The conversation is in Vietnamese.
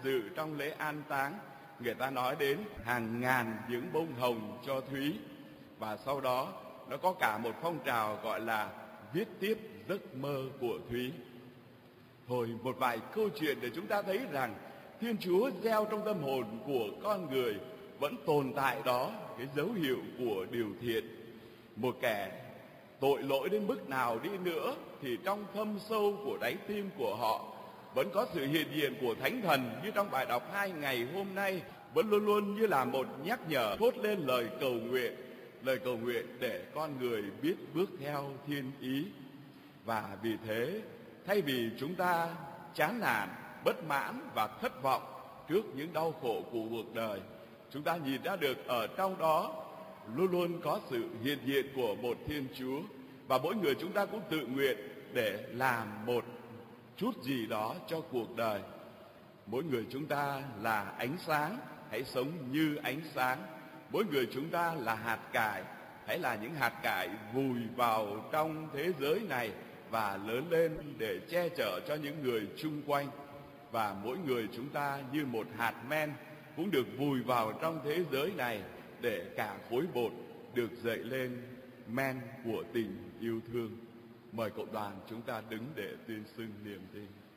Dự trong lễ an táng, người ta nói đến hàng ngàn những bông hồng cho Thúy, và sau đó nó có cả một phong trào gọi là viết tiếp giấc mơ của Thúy. Thôi một vài câu chuyện để chúng ta thấy rằng Thiên Chúa gieo trong tâm hồn của con người vẫn tồn tại đó cái dấu hiệu của điều thiện. Một kẻ tội lỗi đến mức nào đi nữa thì trong thâm sâu của đáy tim của họ vẫn có sự hiện diện của Thánh Thần, như trong bài đọc 2 ngày hôm nay vẫn luôn luôn như là một nhắc nhở, thốt lên lời cầu nguyện để con người biết bước theo thiên ý. Và vì thế, thay vì chúng ta chán nản, bất mãn và thất vọng trước những đau khổ của cuộc đời, chúng ta nhìn ra được ở trong đó luôn luôn có sự hiện diện của một Thiên Chúa. Và mỗi người chúng ta cũng tự nguyện để làm một chút gì đó cho cuộc đời. Mỗi người chúng ta là ánh sáng, hãy sống như ánh sáng. Mỗi người chúng ta là hạt cải, hãy là những hạt cải vùi vào trong thế giới này và lớn lên để che chở cho những người chung quanh. Và mỗi người chúng ta như một hạt men cũng được vùi vào trong thế giới này để cả khối bột được dậy lên men của tình yêu thương. Mời cộng đoàn chúng ta đứng để tuyên xưng niềm tin.